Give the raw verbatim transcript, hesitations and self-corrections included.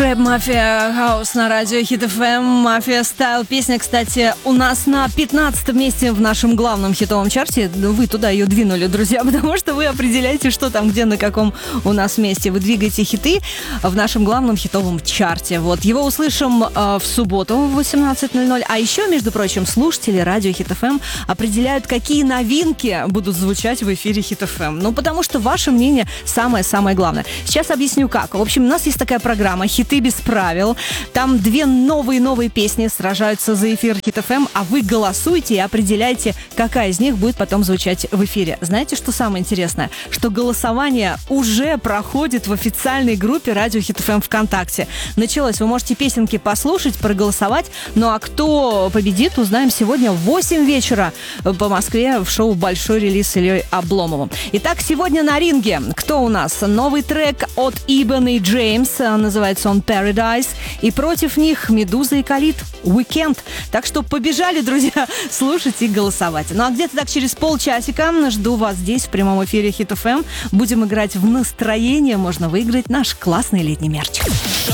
Рэп Мафия Хаус на радио Хит эф эм. Мафия Стайл. Песня, кстати, у нас на пятнадцатом месте в нашем главном хитовом чарте. Вы туда ее двинули, друзья, потому что вы определяете, что там, где, на каком у нас месте. Вы двигаете хиты в нашем главном хитовом чарте. Вот. Его услышим э, в субботу в восемнадцать ноль ноль. А еще, между прочим, слушатели радио Хит эф эм определяют, какие новинки будут звучать в эфире Хит эф эм. Ну, потому что ваше мнение самое-самое главное. Сейчас объясню, как. В общем, у нас есть такая программа «Хиты без правил». Там две новые-новые песни сражаются за эфир Хит эф эм, а вы голосуете и определяете, какая из них будет потом звучать в эфире. Знаете, что самое интересное? Что голосование уже проходит в официальной группе радио Хит эф эм ВКонтакте. Началось. Вы можете песенки послушать, проголосовать. Ну а кто победит, узнаем сегодня в восемь вечера по Москве в шоу «Большой релиз» с Ильей Обломовым. Итак, сегодня на ринге кто у нас? Новый трек от Ибн и Джеймс. Называется он Paradise. И против них Медуза и Калид Weekend. Так что побежали, друзья, слушать и голосовать. Ну а где-то так через полчасика жду вас здесь в прямом эфире Хит эф эм. Будем играть в настроение. Можно выиграть наш классный летний мерч.